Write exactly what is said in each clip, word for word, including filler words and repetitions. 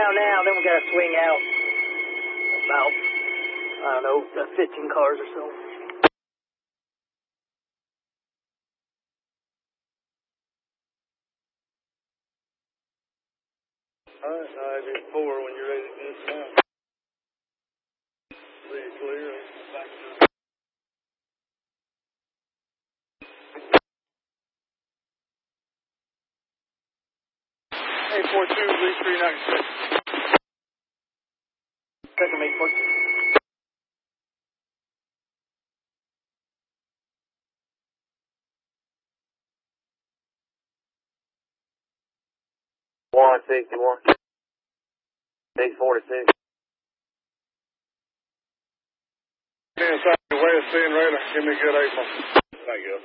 southbound now, then we got to swing out about, I don't know, fifteen cars or so. All right, nine eight four when you're ready to dismount. Clear, clear. Back to eight four two, lead three ninety-six. Second eight four two. one sixty-one. six forty-six. Inside the west end radar, give me a good eight one. Thank you.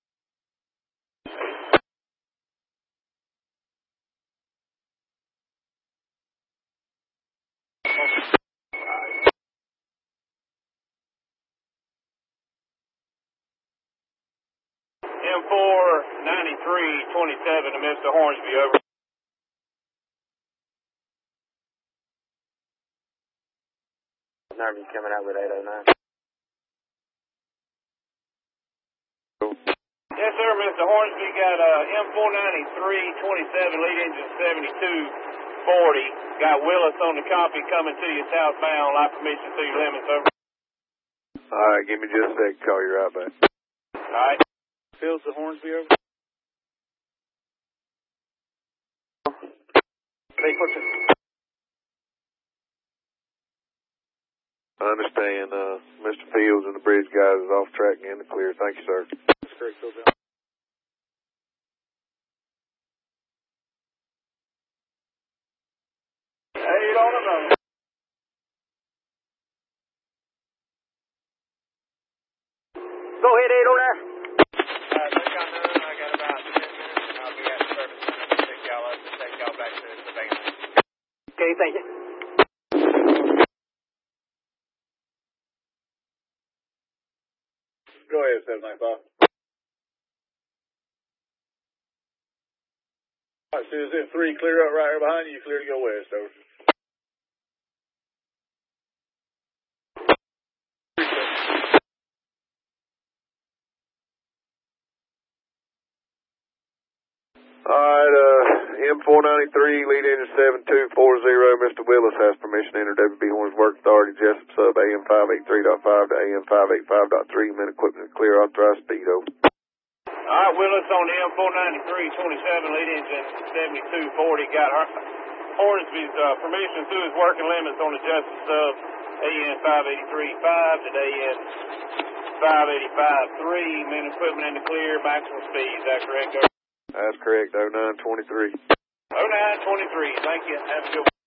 M four ninety-three twenty-seven to Mister Hornsby, over. Nervy coming out with eight oh nine. Yes, sir, Mister Hornsby got uh, M four ninety-three twenty-seven, lead engine seventy-two forty. Got Willis on the copy coming to you southbound. Light permission to your limits, over. All right, give me just a sec. Call you right back. All right. Fields to Hornsby, over. eight four two. I understand, uh, Mister Fields and the bridge guys is off track and in the clear. Thank you, sir. That's correct, Phil. Eight on the nose. Go ahead, eight oh nine. Uh, take on none. I got about ten minutes, and I'll be at the service center to pick y'all up and take y'all back to the base. Okay, thank you. Go ahead, seven nine five. All right, Susan, three, clear up right here behind you. You clear to go west, over. All right, uh, M four ninety-three, lead engine seven two four zero. Mister Willis has permission to enter W B Horns Work Authority, Jessup Sub, A M five eighty-three point five to A M five eighty-five point three. Men equipment clear, authorized speed, over. All right, Willis on the M four ninety-three twenty-seven, lead engine seventy-two forty. Got Hornsby's uh, permission through his working limits on the Jessup Sub, A M five eighty-three point five to A M five eighty-five point three. Men equipment in the clear, maximum speed. Is that correct, over? That's correct, oh nine twenty-three. oh nine twenty-three. Thank you. Have a good one.